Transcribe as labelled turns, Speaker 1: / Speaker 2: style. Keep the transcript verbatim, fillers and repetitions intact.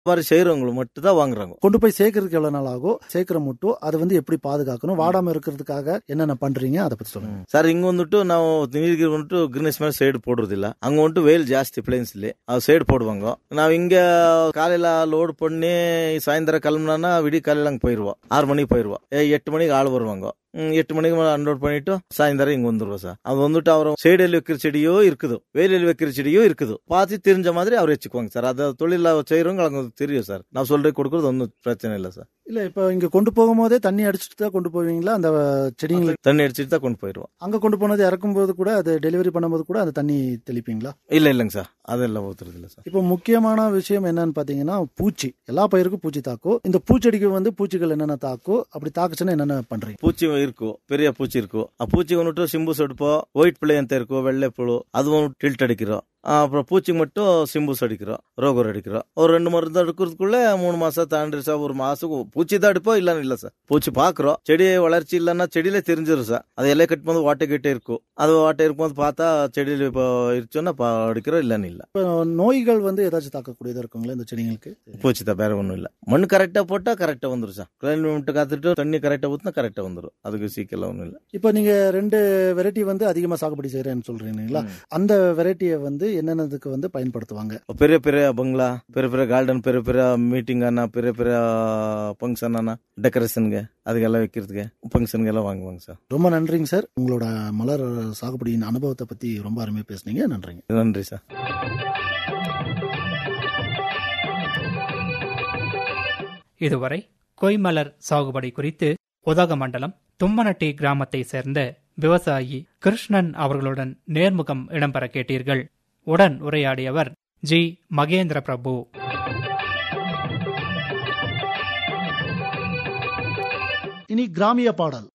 Speaker 1: மாதிரி செய்யறவங்களை மட்டும் தான் வாங்குறாங்க.
Speaker 2: கொண்டு போய் சேர்க்கறதுக்கு எவ்வளவு நாள் ஆகும்? சேர்க்கிற மட்டும் அதை வந்து எப்படி பாதுகாக்கணும், வாடாம இருக்கிறதுக்காக என்னென்ன பண்றீங்க அதை பத்தி சொல்லுங்க
Speaker 1: சார். இங்க வந்துட்டு ನಾವು ನೀರಿಗೆ வந்துட்டு கிரீனஸ் ಮೇಲೆ ಸೈಡ್ போடுறதில்ல. அங்க வந்துட்டு வெயில் ಜಾಸ್ತಿ பிளேன்ஸ்ல அது சைடு போடுவாங்க. ನಾವು இங்க காலையில லோடு பண்ணி சாயந்தரம் கிளம்புனா விடி காலையில அங்க போயிருவோம். ஆறு மணிக்கு போயிருவோம். எட்டு மணிக்கு ஆள் வருவாங்க. எட்டு மணிக்கு மேல அன்லோட் பண்ணிட்டு சாயந்தரம் இங்க வந்துருவோம் சார். அது வந்துட்டு அவர் சைடில் வைக்கிற செடியோ இருக்குது, வெயிலில் வைக்கிற செடியோ இருக்குது, பார்த்து தெரிஞ்ச மாதிரி அவர் வச்சுக்குவாங்க சார். அதை தொழில செய்யறவங்க அவங்களுக்கு தெரியும் சார். நான் சொல்றேன் கொடுக்கறது ஒன்றும் பிரச்சனை இல்லை சார்.
Speaker 2: இல்ல இப்ப இங்க கொண்டு போகும்போதே தண்ணி அடிச்சுட்டு தான் கொண்டு போவீங்களா? அந்த செடிங்களுக்கு
Speaker 1: தண்ணி அடிச்சுட்டு தான் கொண்டு போயிருவோம்.
Speaker 2: அங்க கொண்டு போனது இறக்கும் போது கூட, அது டெலிவரி பண்ணும்போது கூட அந்த தண்ணி தெளிப்பீங்களா?
Speaker 1: இல்ல இல்லைங்க சார், அதெல்லாம் ஊத்துறது இல்ல சார்.
Speaker 2: இப்போ முக்கியமான விஷயம் என்னன்னு பாத்தீங்கன்னா பூச்சி. எல்லா பயிருக்கும் பூச்சி தாக்கும். இந்த பூச்செடிக்கு வந்து பூச்சிகள் என்னென்ன தாக்கும், அப்படி தாக்குச்சுன்னா என்னென்ன பண்றீங்க?
Speaker 1: பூச்சி இருக்கும், பெரிய பூச்சி இருக்கும். ಆ பூச்சி வந்துட்டு சிம்பு சொடுப்போ, ஒயிட் பிள்ளை ಅಂತ இருக்கும், வெள்ளை புழு, அதுவும் டில்ட் அடிக்கிறோம். அப்புறம் பூச்சிக்கு மட்டும் சிம்பூஸ் அடிக்கிறோம், ரோகர் அடிக்கிறோம். ஒரு ரெண்டு மருந்து எடுக்கிறதுக்குள்ள மூணு மாசம் தாண்டி சார். ஒரு மாசம் பூச்சி தான் அடிப்போம், இல்லன்னு இல்ல சார். பூச்சி பாக்குறோம், செடி வளர்ச்சி இல்லன்னா செடியில தெரிஞ்சிடும் சார். அது எல்லாம் கட் பண்ணி வாட்டை கிட்டே இருக்கும். அது வாட்டை இருக்கும்போது பார்த்தா செடியில இப்போ இருச்சோன்னா அடிக்கிறோம், இல்லன்னு இல்ல.
Speaker 2: இப்போ நோய்கள் வந்து ஏதாச்சும் தாக்கக்கூடியதா இருக்குங்களா இந்த செடிங்களுக்கு?
Speaker 1: பூச்சி தான், வேற ஒண்ணும் இல்ல. மண் கரெக்டா போட்டா கரெக்டா வந்துடும் சார். கிளைமேட் காத்துட்டு தண்ணி கரெக்டா ஊத்தினா கரெக்டா வந்துடும். அதுக்கு சீக்கிரம் ஒண்ணும் இல்ல.
Speaker 2: இப்போ நீங்க ரெண்டு வெரைட்டி வந்து அதிகமா சாகுபடி செய்யறேன்னு சொல்றீங்களா? அந்த வெரைட்டியை வந்து என்னென்னதுக்கு வந்து பயன்படுத்துவாங்க?
Speaker 1: பெரிய பெரிய பங்களா, பெரிய பெரிய கார்டன், பெரிய பெரிய மீட்டிங் ஆனா, பெரிய பெரிய ஃபங்க்ஷன் ஆனா, டெக்கரேஷனுங்க அதுக்கெல்லாம் வைக்கிறதுக்கு ஃபங்க்ஷனுக்கு எல்லாம் வாங்குவாங்க சார்.
Speaker 2: ரொம்ப நன்றிங்க சார். உங்களோட மலர் சாகுபடியின் அனுபவத்தை பத்தி ரொம்ப அருமையா பேசுனீங்க. நன்றிங்க.
Speaker 1: நன்றி சார்.
Speaker 3: இதுவரை கொய்மலர் சாகுபடி குறித்து உதகமண்டலம் தும்மனட்டி கிராமத்தை சேர்ந்த விவசாயி கிருஷ்ணன் அவர்களுடன் நேர்முகம் இடம்பெற கேட்டீர்கள். உடன் உரையாடியவர் ஜி மகேந்திர பிரபு.
Speaker 2: இனி கிராமிய பாடல்.